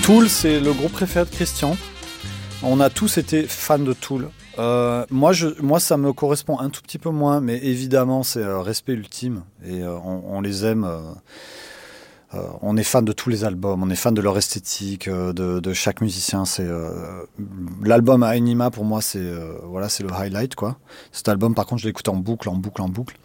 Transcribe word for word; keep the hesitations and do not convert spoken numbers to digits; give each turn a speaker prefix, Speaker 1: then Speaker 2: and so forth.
Speaker 1: Tool, c'est le groupe préféré de Christian. On a tous été fans de Tool. Euh, moi, je, moi, ça me correspond un tout petit peu moins, mais évidemment, c'est euh, respect ultime et euh, on, on les aime. Euh, euh, on est fan de tous les albums, on est fan de leur esthétique, euh, de, de chaque musicien. C'est euh, l'album Anima pour moi, c'est euh, voilà, c'est le highlight quoi. Cet album, par contre, je l'écoute en boucle, en boucle, en boucle.